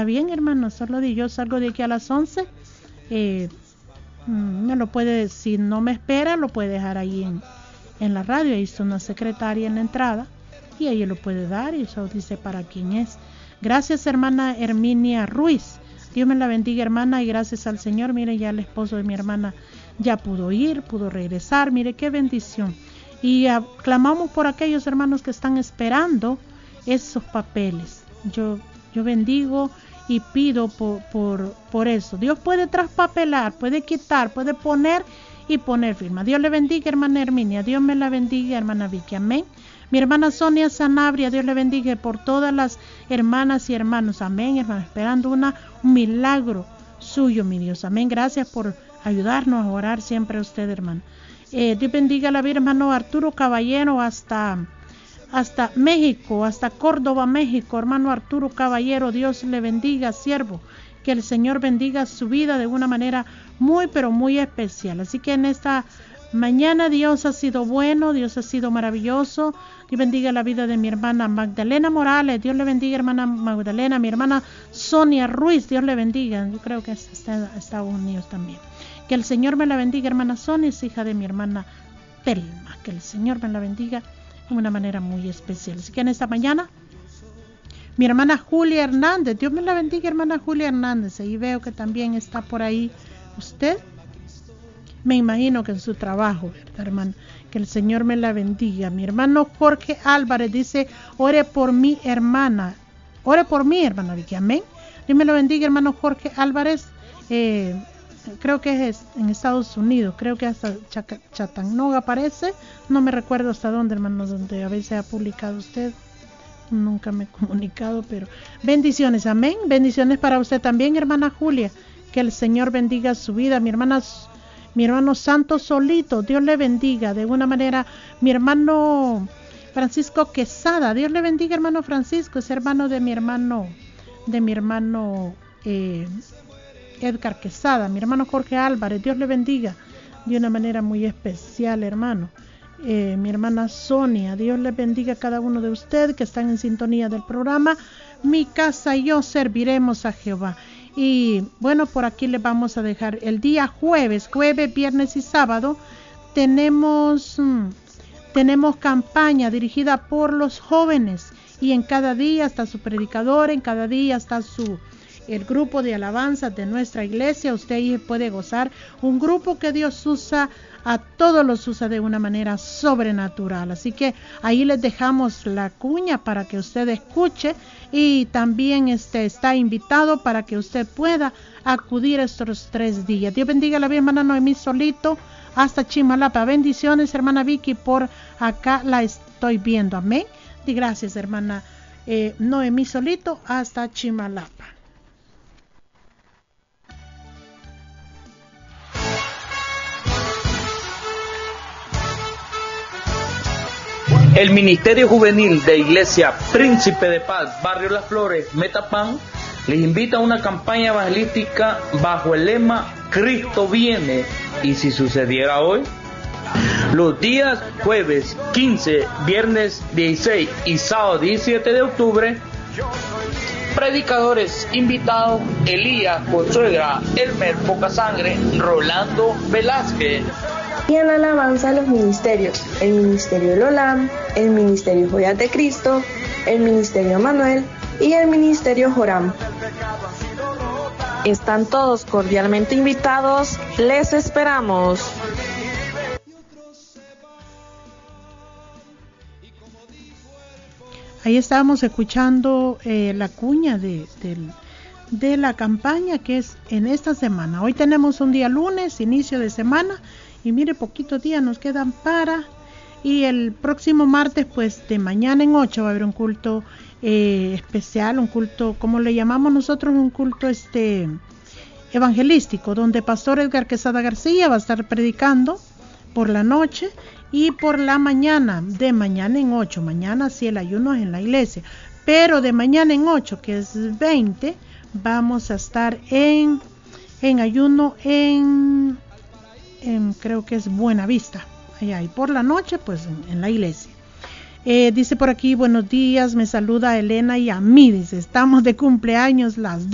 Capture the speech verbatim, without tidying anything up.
Está bien, hermano, solo di, yo salgo de aquí a las once. Eh, me lo puede, si no me espera, lo puede dejar ahí en, en la radio. Ahí está una secretaria en la entrada y ella lo puede dar y eso dice para quién es. Gracias, hermana Herminia Ruiz. Dios me la bendiga, hermana, y gracias al Señor. Mire, ya el esposo de mi hermana ya pudo ir, pudo regresar. Mire, qué bendición. Y uh, clamamos por aquellos hermanos que están esperando esos papeles. Yo, yo bendigo y pido por, por, por eso. Dios puede traspapelar, puede quitar, puede poner y poner firma. Dios le bendiga, hermana Herminia. Dios me la bendiga, hermana Vicky. Amén. Mi hermana Sonia Sanabria, Dios le bendiga por todas las hermanas y hermanos. Amén, hermano. Esperando una, un milagro suyo, mi Dios. Amén. Gracias por ayudarnos a orar siempre a usted, hermano. Eh, Dios bendiga a la vida, hermano Arturo Caballero, hasta... hasta México, hasta Córdoba, México, hermano Arturo Caballero. Dios le bendiga, siervo, que el Señor bendiga su vida de una manera muy, pero muy especial. Así que en esta mañana Dios ha sido bueno, Dios ha sido maravilloso. Dios bendiga la vida de mi hermana Magdalena Morales. Dios le bendiga, hermana Magdalena. Mi hermana Sonia Ruiz, Dios le bendiga. Yo creo que está en Estados Unidos también. Que el Señor me la bendiga, hermana Sonia, es hija de mi hermana Telma. Que el Señor me la bendiga de una manera muy especial. Así que en esta mañana, mi hermana Julia Hernández, Dios me la bendiga, hermana Julia Hernández. Ahí veo que también está por ahí usted. Me imagino que en su trabajo, ¿verdad, hermano? Que el Señor me la bendiga. Mi hermano Jorge Álvarez dice, ore por mi hermana. Ore por mí, hermana Vicky. Amén. Dios me la bendiga, hermano Jorge Álvarez. Eh, creo que es en Estados Unidos, creo que hasta Chattanooga parece, no me recuerdo hasta dónde, hermano, donde a veces ha publicado usted, nunca me he comunicado, pero bendiciones, amén, bendiciones para usted también, hermana Julia, que el Señor bendiga su vida. Mi hermana, mi hermano Santo Solito, Dios le bendiga de una manera. Mi hermano Francisco Quesada, Dios le bendiga, hermano Francisco, es hermano de mi hermano, de mi hermano eh, Edgar Quesada. Mi hermano Jorge Álvarez, Dios le bendiga de una manera muy especial, hermano. Eh, mi hermana Sonia, Dios le bendiga a cada uno de ustedes que están en sintonía del programa. Mi casa y yo serviremos a Jehová. Y bueno, por aquí les vamos a dejar el día jueves, jueves, viernes y sábado. Tenemos, mmm, tenemos campaña dirigida por los jóvenes. Y en cada día está su predicador, en cada día está su... el grupo de alabanzas de nuestra iglesia. Usted puede gozar un grupo que Dios usa, a todos los usa de una manera sobrenatural. Así que ahí les dejamos la cuña para que usted escuche, y también este está invitado para que usted pueda acudir estos tres días. Dios bendiga a la hermana Noemí Solito hasta Chimalapa. Bendiciones, hermana Vicky, por acá la estoy viendo. Amén. Y gracias, hermana eh, Noemí Solito hasta Chimalapa. El Ministerio Juvenil de Iglesia Príncipe de Paz, Barrio Las Flores, Metapán, les invita a una campaña evangelística bajo el lema Cristo viene. ¿Y si sucediera hoy? Los días jueves quince, viernes dieciséis y sábado diecisiete de octubre, predicadores invitados: Elías Consuegra, Elmer Pocasangre, Rolando Velázquez. Y en la alabanza los ministerios, el Ministerio Lolam, el Ministerio Joyas de Cristo, el Ministerio Manuel y el Ministerio Joram. Están todos cordialmente invitados, les esperamos. Ahí estábamos escuchando eh, la cuña de, de, de la campaña que es en esta semana. Hoy tenemos un día lunes, inicio de semana. Y mire, poquitos días nos quedan para, y el próximo martes, pues de mañana en ocho va a haber un culto eh, especial, un culto, como le llamamos nosotros, un culto este evangelístico, donde Pastor Edgar Quesada García va a estar predicando por la noche, y por la mañana, de mañana en ocho, mañana sí el ayuno es en la iglesia, pero de mañana en ocho, que es veinte, vamos a estar en, en ayuno en... En, creo que es Buena Vista, allá, y por la noche pues en, en la iglesia. Eh, dice por aquí, buenos días, me saluda Elena y a mí, dice, estamos de cumpleaños las dos.